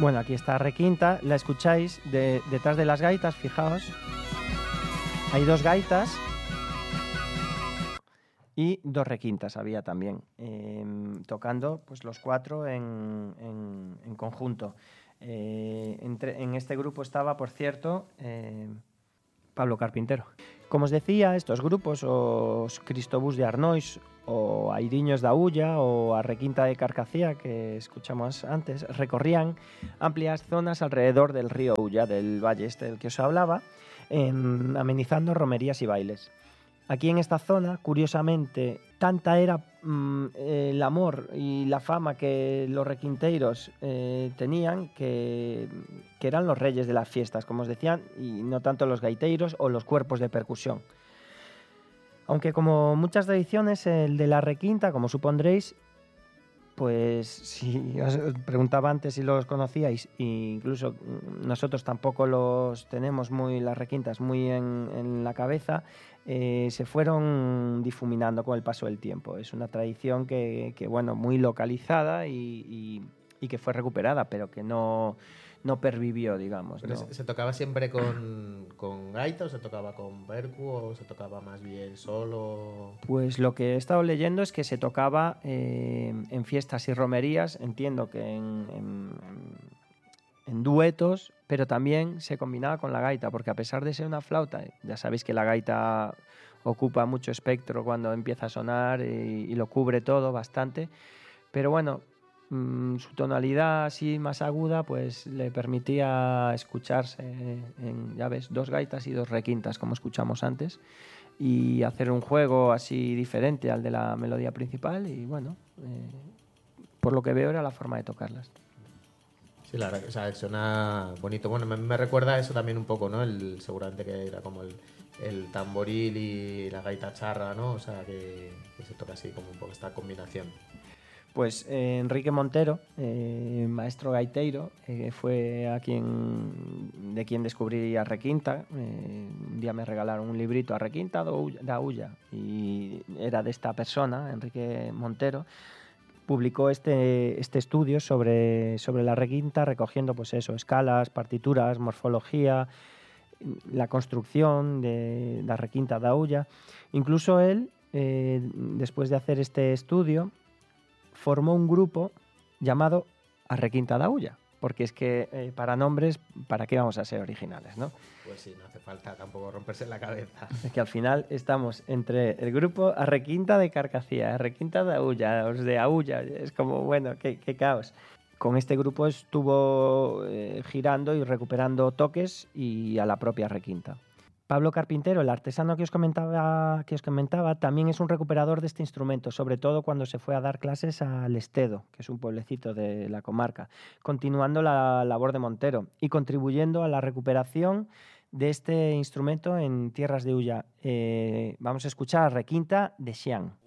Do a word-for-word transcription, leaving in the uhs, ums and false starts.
Bueno, aquí está requinta, la escucháis de, detrás de las gaitas, fijaos. Hay dos gaitas y dos requintas había también, eh, tocando pues los cuatro en, en, en conjunto. Eh, entre, en este grupo estaba, por cierto, eh, Pablo Carpintero. Como os decía, estos grupos, os Cristobús de Arnois, o Airiños da Ulla, o a Requinta de Carcacía, que escuchamos antes, recorrían amplias zonas alrededor del río Ulla, del valle este del que os hablaba, en, amenizando romerías y bailes. Aquí en esta zona, curiosamente, tanta era mmm, el amor y la fama que los requinteiros eh, tenían que, que eran los reyes de las fiestas, como os decían, y no tanto los gaiteiros o los cuerpos de percusión. Aunque como muchas tradiciones, el de la requinta, como supondréis, pues si os preguntaba antes si los conocíais, e incluso nosotros tampoco los tenemos muy, las requintas muy en, en la cabeza, eh, se fueron difuminando con el paso del tiempo. Es una tradición que, que bueno, muy localizada y, y, y que fue recuperada, pero que no, no pervivió, digamos. ¿Pero ¿no? se, se tocaba siempre con, con gaita o se tocaba con percu o se tocaba más bien solo? Pues lo que he estado leyendo es que se tocaba eh, en fiestas y romerías, entiendo que en, en, en duetos, pero también se combinaba con la gaita, porque a pesar de ser una flauta, ya sabéis que la gaita ocupa mucho espectro cuando empieza a sonar y, y lo cubre todo bastante, pero bueno, mmm, su tonalidad así más aguda pues le permitía escucharse en, ya ves, dos gaitas y dos requintas, como escuchamos antes, y hacer un juego así diferente al de la melodía principal y bueno, eh, por lo que veo era la forma de tocarlas. Sí, la verdad, o sea, suena bonito. Bueno, me, me recuerda a eso también un poco, ¿no? El, seguramente que era como el, el tamboril y la gaita charra, ¿no? O sea, que, que se toca así como un poco esta combinación. Pues eh, Enrique Montero, eh, maestro gaiteiro, eh, fue a quien, de quien descubrí a requinta. Eh, un día me regalaron un librito a requinta da Ulla y era de esta persona, Enrique Montero. Publicó este, este estudio sobre, sobre la requinta, recogiendo pues eso, escalas, partituras, morfología, la construcción de la requinta da Ulla. Incluso él, eh, después de hacer este estudio, formó un grupo llamado A Requinta da Ulla, porque es que eh, para nombres, ¿para qué vamos a ser originales, no? Pues sí, no hace falta tampoco romperse la cabeza. Es que al final estamos entre el grupo A Requinta de Carcacía, A Requinta da Ulla, los de Aulla, es como, bueno, qué, qué caos. Con este grupo estuvo eh, girando y recuperando toques y a la propia requinta. Pablo Carpintero, el artesano que os comentaba, que os comentaba, también es un recuperador de este instrumento, sobre todo cuando se fue a dar clases a Lestedo, que es un pueblecito de la comarca, continuando la labor de Montero y contribuyendo a la recuperación de este instrumento en tierras de Ulla. Eh, vamos a escuchar a Requinta de Xián.